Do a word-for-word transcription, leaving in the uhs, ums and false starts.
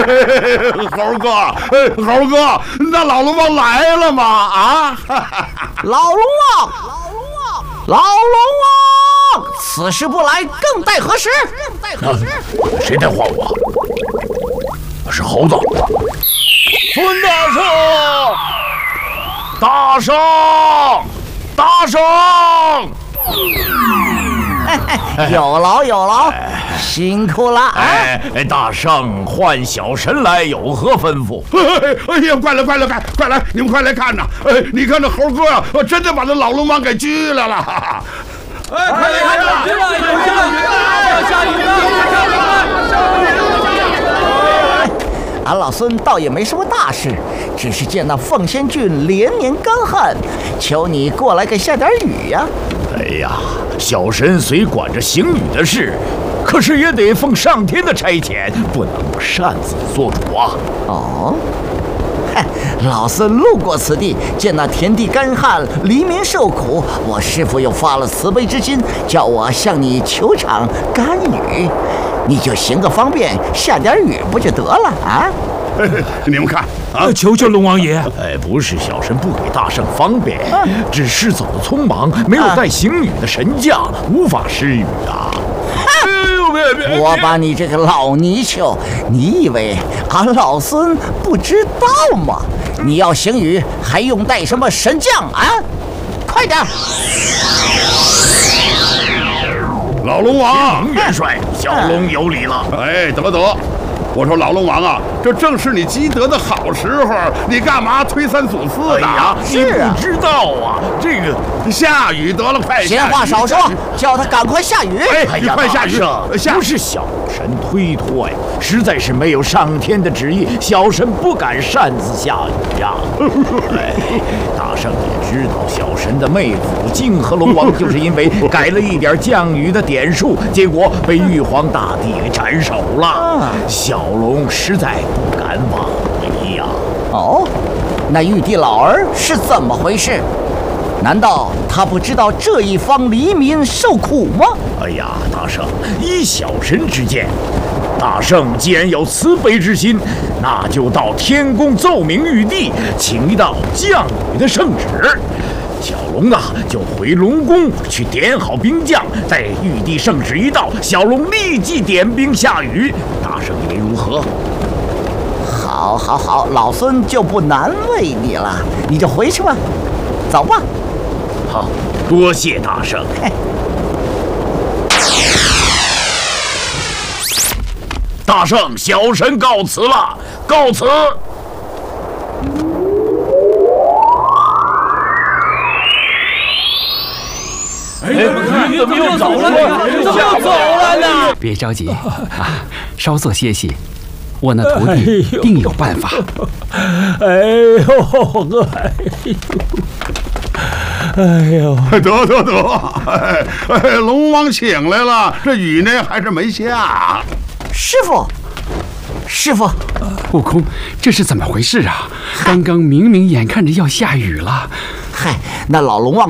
猴哥，猴哥，那老龙王来了吗？啊！ 老龙王，老龙王，老龙王，此时不来，更待何时？更待何时？ 谁在唤我？是猴子。孙大圣，大圣，大圣！ 有劳有劳，辛苦了啊！ 哎，大圣唤小神来，有何吩咐？ 哎呀，快来快来快快来！你们快来看呐！哎，你看这猴哥呀、啊，真的把那老龙王给拘来了！ 哎，快来看呐！别了，别了，要下雨了！下雨了！ 俺老孙倒也没什么大事，只是见那凤仙郡连年干旱，求你过来给下点雨呀、啊！ 哎呀，小神虽管着行雨的事，可是也得奉上天的差遣，不能擅自做主啊！ 哦，嗨，老孙路过此地，见那田地干旱，黎民受苦，我师父又发了慈悲之心，叫我向你求场甘雨，你就行个方便，下点雨不就得了啊？ 你们看啊， 求求龙王爷！ 哎，不是小神不给大圣方便，只是走得匆忙，没有带行雨的神将，无法施雨啊。 我把你这个老泥鳅，你以为俺老孙不知道吗？你要行雨，还用带什么神将啊？快点！ 老龙王， 元帅，小龙有礼了。 哎，得得。我说老龙王啊，这正是你积德的好时候，你干嘛推三阻四的？ 哎呀，你不知道啊，这个下雨得了，快！ 闲话少说，叫他赶快下雨。 哎呀，快下雨！ 下不是小神推脱呀，实在是没有上天的旨意，小神不敢擅自下雨呀。哎，大圣也知道，小神的妹夫泾河龙王就是因为改了一点降雨的点数，结果被玉皇大帝给斩首了。小龙实在不敢枉为呀！ 哦，那玉帝老儿是怎么回事？难道他不知道这一方黎民受苦吗？ 哎呀，大圣，依小神之见，大圣既然有慈悲之心，那就到天宫奏明玉帝，请一道降雨的圣旨。小龙啊，就回龙宫去点好兵将，待玉帝圣旨一到，小龙立即点兵下雨。大圣以为如何？ 好，好，好，老孙就不难为你了，你就回去吧，走吧。 好，多谢大圣。大圣，小神告辞了，告辞。 哎，你怎么又走了？怎么又走了呢？ 别着急啊，稍作歇息，我那徒弟定有办法。 哎呦，哎呦，哎呦， 得得得，哎哎，龙王请来了，这雨呢还是没下。 师傅，师傅， 悟空，这是怎么回事啊？刚刚明明眼看着要下雨了。 嗨，那老龙王